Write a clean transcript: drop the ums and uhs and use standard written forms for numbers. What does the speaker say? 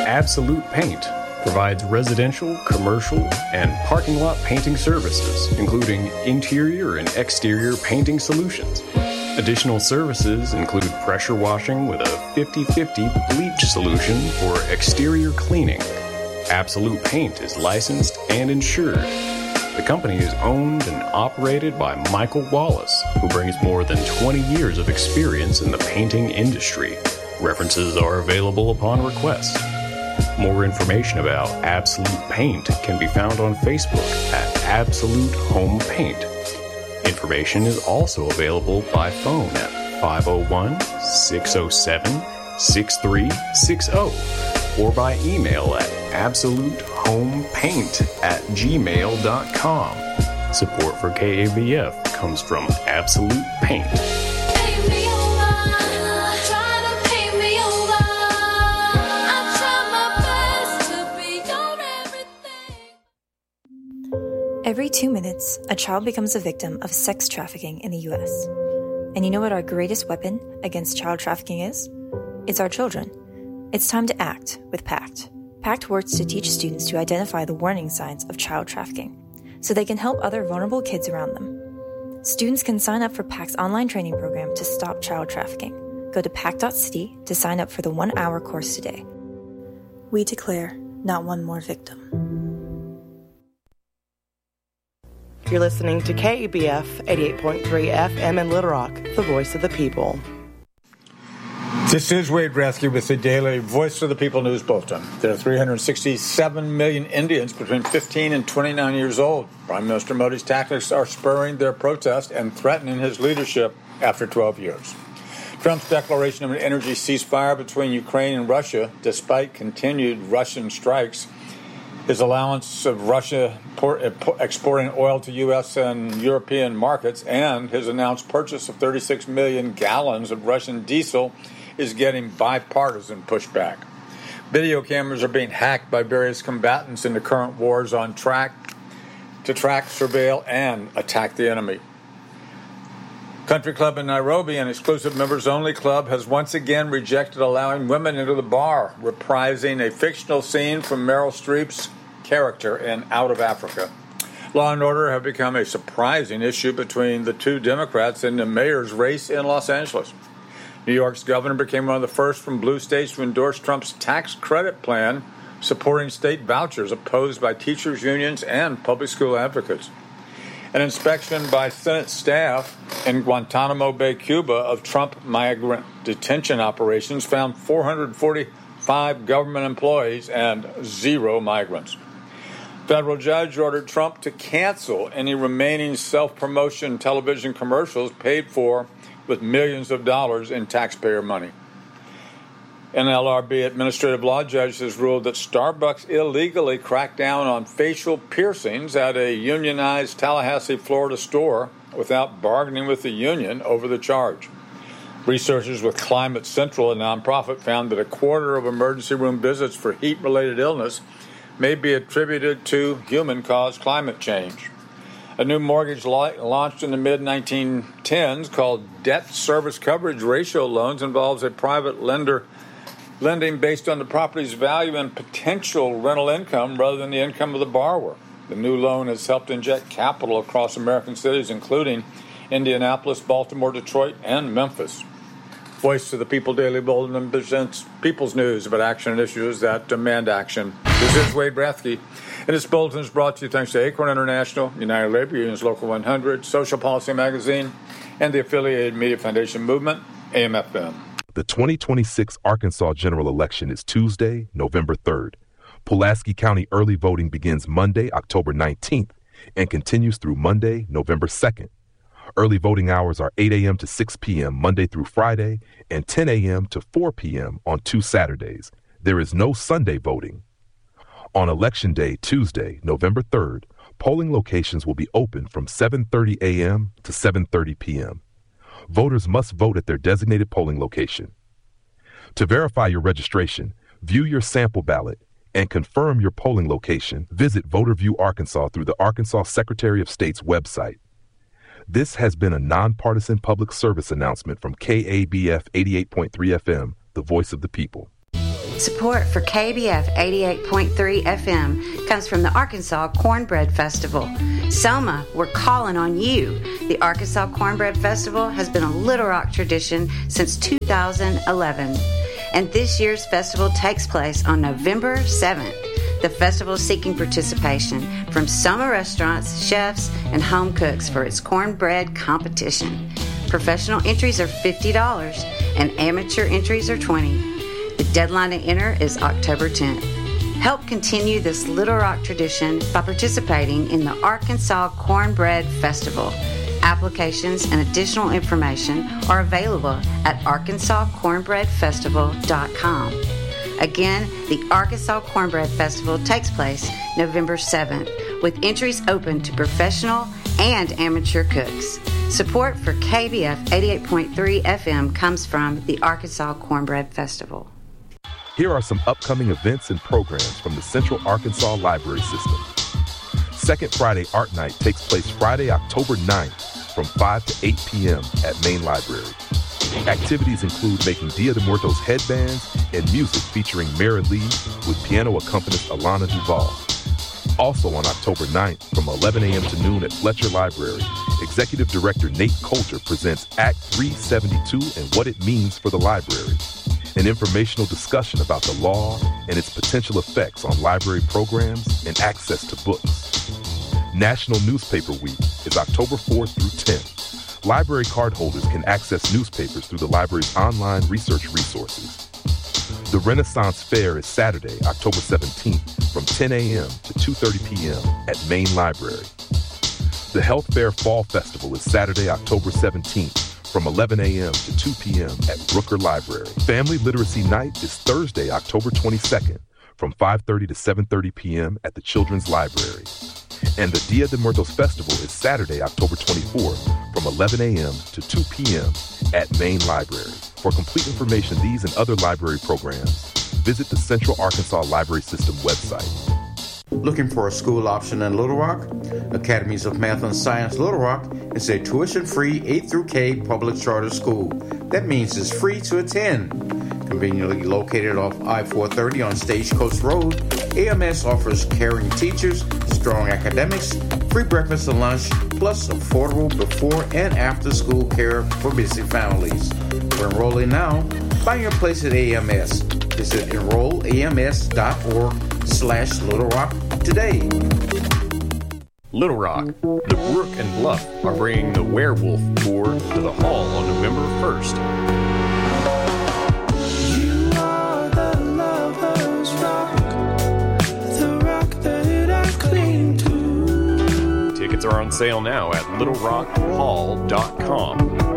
Absolute Paint provides residential, commercial, and parking lot painting services, including interior and exterior painting solutions. Additional services include pressure washing with a 50/50 bleach solution for exterior cleaning. Absolute Paint is licensed and insured. The company is owned and operated by Michael Wallace, who brings more than 20 years of experience in the painting industry. References are available upon request. More information about Absolute Paint can be found on Facebook at Absolute Home Paint. Information is also available by phone at 501-607-6360 or by email at absolutehomepaint@gmail.com. Support for KABF comes from Absolute Paint. Every 2 minutes, a child becomes a victim of sex trafficking in the U.S. And you know what our greatest weapon against child trafficking is? It's our children. It's time to act with PACT. PACT works to teach students to identify the warning signs of child trafficking so they can help other vulnerable kids around them. Students can sign up for PACT's online training program to stop child trafficking. Go to pact.city to sign up for the 1-hour course today. We declare not one more victim. You're listening to KABF 88.3 FM in Little Rock, the voice of the people. This is Wade Rathke with the daily Voice of the People News Bulletin. There are 367 million Indians between 15 and 29 years old. Prime Minister Modi's tactics are spurring their protest and threatening his leadership after 12 years. Trump's declaration of an energy ceasefire between Ukraine and Russia, despite continued Russian strikes, his allowance of Russia exporting oil to U.S. and European markets, and his announced purchase of 36 million gallons of Russian diesel is getting bipartisan pushback. Video cameras are being hacked by various combatants in the current wars on track, surveil, and attack the enemy. Country Club in Nairobi, an exclusive members-only club, has once again rejected allowing women into the bar, reprising a fictional scene from Meryl Streep's character in Out of Africa. Law and order have become a surprising issue between the two Democrats in the mayor's race in Los Angeles. New York's governor became one of the first from blue states to endorse Trump's tax credit plan, supporting state vouchers opposed by teachers' unions and public school advocates. An inspection by Senate staff in Guantanamo Bay, Cuba, of Trump migrant detention operations found 445 government employees and 0 migrants. Federal judge ordered Trump to cancel any remaining self-promotion television commercials paid for with millions of dollars in taxpayer money. An LRB administrative law judge has ruled that Starbucks illegally cracked down on facial piercings at a unionized Tallahassee, Florida store without bargaining with the union over the charge. Researchers with Climate Central, a nonprofit, found that a quarter of emergency room visits for heat-related illness may be attributed to human-caused climate change. A new mortgage launched in the mid-1910s called Debt Service Coverage Ratio Loans involves a private lender lending based on the property's value and potential rental income rather than the income of the borrower. The new loan has helped inject capital across American cities, including Indianapolis, Baltimore, Detroit, and Memphis. Voice of the People Daily Bulletin presents people's news about action and issues that demand action. This is Wade Rathke, and this bulletin is brought to you thanks to Acorn International, United Labor Unions Local 100, Social Policy Magazine, and the affiliated Media Foundation Movement, AM/FM. The 2026 Arkansas general election is Tuesday, November 3rd. Pulaski County early voting begins Monday, October 19th, and continues through Monday, November 2nd. Early voting hours are 8 a.m. to 6 p.m. Monday through Friday and 10 a.m. to 4 p.m. on 2 Saturdays. There is no Sunday voting. On Election Day, Tuesday, November 3rd, polling locations will be open from 7:30 a.m. to 7:30 p.m. Voters must vote at their designated polling location. To verify your registration, view your sample ballot, and confirm your polling location, visit VoterView Arkansas through the Arkansas Secretary of State's website. This has been a nonpartisan public service announcement from KABF 88.3 FM, the voice of the people. Support for KBF 88.3 FM comes from the Arkansas Cornbread Festival. Selma, we're calling on you. The Arkansas Cornbread Festival has been a Little Rock tradition since 2011. And this year's festival takes place on November 7th. The festival is seeking participation from Selma restaurants, chefs, and home cooks for its cornbread competition. Professional entries are $50 and amateur entries are $20. The deadline to enter is October 10th. Help continue this Little Rock tradition by participating in the Arkansas Cornbread Festival. Applications and additional information are available at arkansascornbreadfestival.com. Again, the Arkansas Cornbread Festival takes place November 7th, with entries open to professional and amateur cooks. Support for KBF 88.3 FM comes from the Arkansas Cornbread Festival. Here are some upcoming events and programs from the Central Arkansas Library System. Second Friday Art Night takes place Friday, October 9th from 5 to 8 p.m. at Main Library. Activities include making Dia de Muertos headbands and music featuring Mara Lee with piano accompanist Alana Duval. Also on October 9th from 11 a.m. to noon at Fletcher Library, Executive Director Nate Coulter presents Act 372 and What It Means for the Library, an informational discussion about the law and its potential effects on library programs and access to books. National Newspaper Week is October 4th through 10th. Library card holders can access newspapers through the library's online research resources. The Renaissance Fair is Saturday, October 17th from 10 a.m. to 2:30 p.m. at Main Library. The Health Fair Fall Festival is Saturday, October 17th from 11 a.m. to 2 p.m. at Brooker Library. Family Literacy Night is Thursday, October 22nd from 5:30 to 7:30 p.m. at the Children's Library. And the Dia de Muertos Festival is Saturday, October 24th from 11 a.m. to 2 p.m. at Main Library. For complete information on these and other library programs, visit the Central Arkansas Library System website. Looking for a school option in Little Rock? Academies of Math and Science Little Rock is a tuition-free 8 through K public charter school. That means it's free to attend. Conveniently located off I-430 on Stagecoach Road, AMS offers caring teachers, strong academics, free breakfast and lunch, plus affordable before and after school care for busy families. For enrolling now, find your place at AMS. Visit enrollams.org/Little Rock today. Little Rock, the Brook and Bluff are bringing the Werewolf Tour to the Hall on November 1st. You are the lover's rock, the rock that I cling to. Tickets are on sale now at littlerockhall.com.